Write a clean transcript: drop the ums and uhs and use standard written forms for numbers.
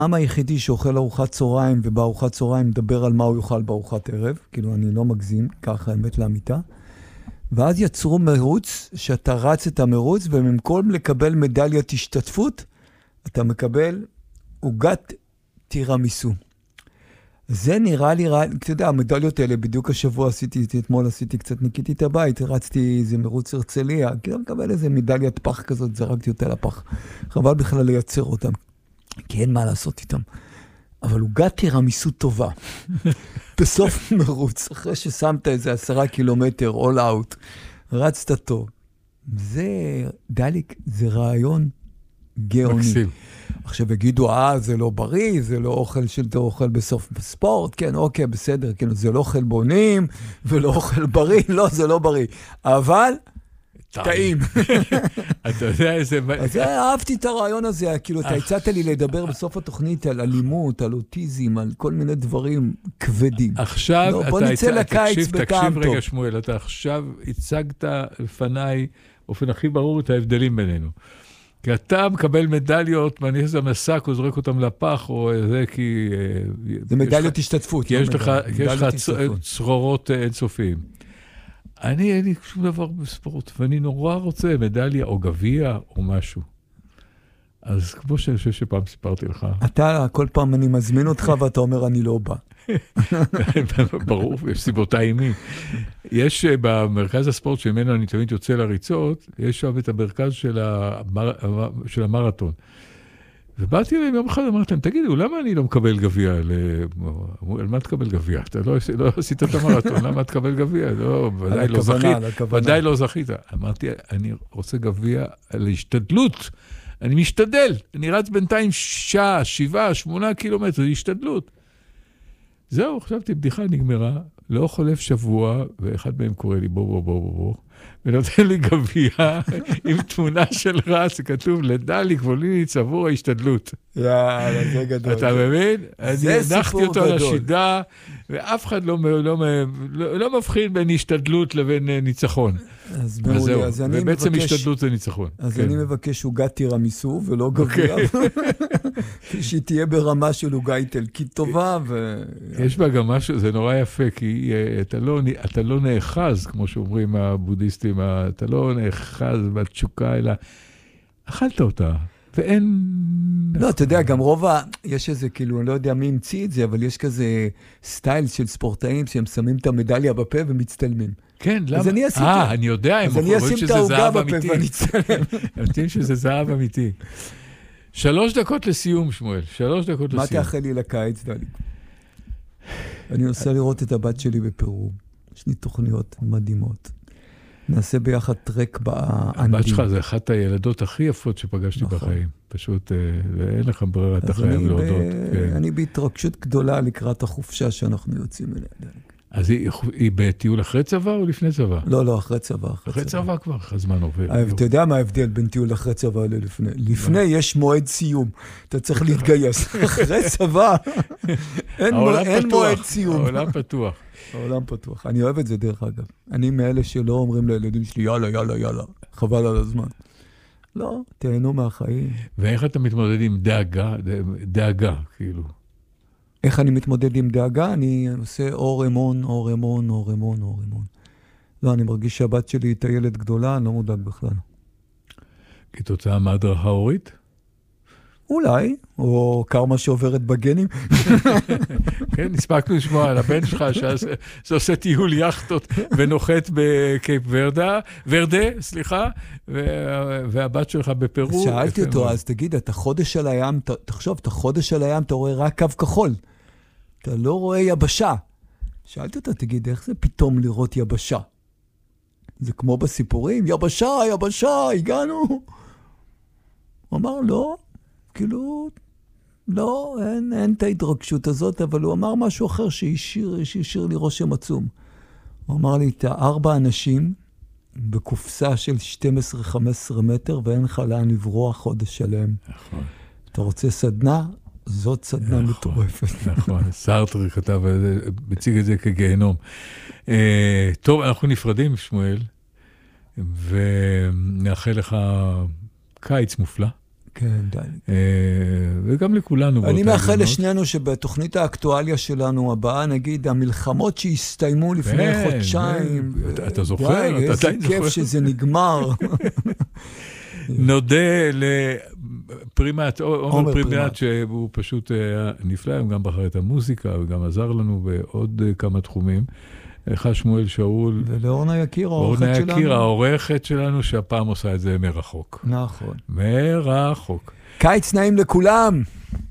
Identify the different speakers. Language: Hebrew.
Speaker 1: העם היחידי שאוכל ארוחת צהריים, ובארוחת צהריים מדבר על מה הוא יאכל בארוחת ערב, כאילו אני לא מגזים, ככה האמת לאמיתה. ואז יצרו מרוץ, שאתה רץ את המרוץ, ובמקום לקבל מדליית השתתפות, אתה מקבל עוגת תירמיסו. זה נראה לי, אתה יודע, המדליות האלה, בדיוק השבוע אתמול עשיתי קצת, ניקיתי את הבית, רצתי איזה מרוץ הרצליה, כאילו מקבל איזה מדליית פח כזאת, זרקתי אותה לפח. חבל בכלל לייצר אותם, כי אין מה לעשות איתם. אבל עוגת תירמיסו טובה. בסוף מרוץ, אחרי ששמת איזה 10 קילומטר, all out, רצת טוב. זה, דליק, זה רעיון גאוני. מקסים. עכשיו יגידו, זה לא בריא, זה לא אוכל שאתה אוכל בסוף בספורט, כן, אוקיי, בסדר, כן, זה לא חלבונים, ולא אוכל בריא, לא, זה לא בריא. אבל, טעים.
Speaker 2: אתה יודע איזה...
Speaker 1: אז אהבתי את הרעיון הזה, כאילו, אתה הצעת לי לדבר בסוף התוכנית על אלימות, על אוטיזם, על כל מיני דברים כבדים.
Speaker 2: עכשיו,
Speaker 1: בוא נצא לקיץ בטעם טוב.
Speaker 2: תקשיב רגע, שמואל, אתה עכשיו הצגת לפניי, באופן הכי ברור, את ההבדלים בינינו. כי אתה מקבל מדליות, מניח את המסק, או זורק אותם לפח, או זה כי...
Speaker 1: זה מדליות השתתפות.
Speaker 2: כי יש לך צרורות אינסופיים. אין לי שום דבר בספורט, ואני נורא רוצה מדליה או גביע או משהו. אז כמו שאני חושב שפעם סיפרתי לך.
Speaker 1: אתה, כל פעם אני מזמין אותך ואתה אומר אני לא בא.
Speaker 2: ברור, יש סיבותיי עימי. יש במרכז הספורט שממנו אני תמיד יוצא לריצות, יש שם את המרכז של המרתון. ובאתי אליהם יום אחד, אמרתי להם, תגידו, למה אני לא מקבל גביע? על מה תקבל גביע? אתה לא עשית את המרתון, למה תקבל גביע? ודאי לא זכית. ודאי לא זכית. אמרתי, אני רוצה גביע על השתדלות. אני משתדל. אני רץ בינתיים 6, 7, 8 קילומטר, זה השתדלות. זהו, חשבתי, בדיחה נגמרה, לא חולף שבוע, ואחד מהם קורא לי בוא, ונותן לי גביע עם תמונה של רץ, כתוב לדליק ווליניץ עבור ההשתדלות.
Speaker 1: יאללה, זה גדול.
Speaker 2: אתה מבין? אני הנחתי אותו על השידה, ואף אחד לא מבחין בין השתדלות לבין ניצחון.
Speaker 1: אז מעולה, אז אני מבקש...
Speaker 2: ובעצם השתדלות זה ניצחון.
Speaker 1: אז אני מבקש עוגת תירמיסו ולא גביע. שהיא תהיה ברמה של עוגה איטלקית טובה.
Speaker 2: יש בה גם משהו, זה נורא יפה, כי אתה לא נאחז, כמו שאומרים הבודהיסטים, אתה לא נאחז בתשוקה, אלא אכלת אותה. ואין...
Speaker 1: לא, אתה יודע, גם יש איזה, כאילו, אני לא יודע מי המציא את זה, אבל יש כזה סטייל של ספורטאים שהם שמים את המדליה בפה ומצטלמים.
Speaker 2: כן, למה?
Speaker 1: אז אני אשים
Speaker 2: אני יודע, הם אומרים שזה זהב אמיתי. הם יודעים שזה זהב אמיתי. 3 דקות לסיום, שמואל. 3 דקות לסיום.
Speaker 1: מה תאחל לי לקיץ, דלי? אני נוסע לראות את הבת שלי בפרו. יש לי תוכניות מדהימות. נעשה ביחד טרק באנדים.
Speaker 2: הבת שלך זה אחת הילדות הכי יפות שפגשתי בחיים. פשוט, ואין לך ברירה, אתה חייב להודות.
Speaker 1: אני בהתרגשות גדולה לקראת החופשה שאנחנו יוצאים אליה.
Speaker 2: אז היא בטיול אחרי צבא או לפני צבא?
Speaker 1: לא, אחרי צבא.
Speaker 2: אחרי צבא כבר, הזמן עובר.
Speaker 1: אתה יודע מה ההבדל בין טיול אחרי צבא ללפני? לפני יש מועד סיום. אתה צריך להתגייס. אחרי צבא אין מועד סיום.
Speaker 2: העולם פתוח.
Speaker 1: העולם פתוח. אני אוהב את זה דרך אגב. אני מאלה שלא אומרים לילדים שלי, יאללה, חבל על הזמן. לא, תהנו מהחיים.
Speaker 2: ואיך אתה מתמודד עם דאגה, כאילו?
Speaker 1: איך אני מתמודד עם דאגה? אני עושה אור אמון. לא, אני מרגיש שהבת שלי היא טיילת גדולה, אני לא מודאג בכלל.
Speaker 2: כתוצאה מהדרכה הורית?
Speaker 1: אולי, או קרמה שעוברת בגנים.
Speaker 2: כן, הספקנו לשמוע על הבן שלך שעושה טיול יחטות ונוחת בקייפ ורדה, והבת שלך בפרו.
Speaker 1: שאלתי אותו, אז תגיד, אתה חודש על הים, תחשוב, אתה חודש על הים, אתה רואה רק קו כחול. אתה לא רואה יבשה. שאלתי אותו, תגיד, איך זה פתאום לראות יבשה? זה כמו בסיפורים, יבשה, הגענו. הוא אמר, לא. כאילו, לא, אין את ההתרגשות הזאת, אבל הוא אמר משהו אחר שהשאיר לי רושם עצום. הוא אמר לי, אתה 4 אנשים בקופסה של 12-15 מטר, ואין לך לאן לברוח חודש שלם.
Speaker 2: נכון.
Speaker 1: אתה רוצה סדנה? זאת סדנה מטורפת.
Speaker 2: נכון, סארטר כתב, מציג את זה כגיהנום. טוב, אנחנו נפרדים, שמואל, ונאחל לך קיץ מופלא.
Speaker 1: כן, די.
Speaker 2: וגם לכולנו.
Speaker 1: אני מאחל לשנינו שבתוכנית האקטואליה שלנו הבאה, נגיד, המלחמות שהסתיימו לפני חודשיים.
Speaker 2: אתה זוכר?
Speaker 1: די, איזה כיף שזה נגמר.
Speaker 2: נודה לפרימט, עומר פרימט, שהוא פשוט נפלא, הוא גם בחר את המוזיקה, וגם עזר לנו בעוד כמה תחומים. לך שמואל שאול.
Speaker 1: ולאורנה יקיר, העורכת שלנו. אורנה יקיר,
Speaker 2: העורכת שלנו, שהפעם עושה את זה מרחוק.
Speaker 1: נכון.
Speaker 2: מרחוק.
Speaker 1: קיץ נעים לכולם.